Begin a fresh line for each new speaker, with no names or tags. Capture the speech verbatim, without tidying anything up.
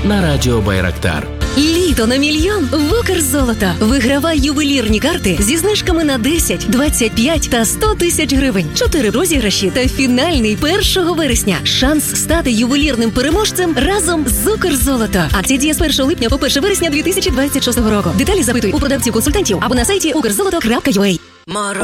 на радіо Байрактар.
Літо на мільйон в Укрзолото. Вигравай ювелірні карти зі знижками на десять, двадцять п'ять та сто тисяч гривень. Чотири розіграші та фінальний першого вересня. Шанс стати ювелірним переможцем разом з Укрзолото. Акція діє з першого липня по перше вересня дві тисячі двадцять шостого року. Деталі запитуй у продавців-консультантів або на сайті укрзолото крапка ю а.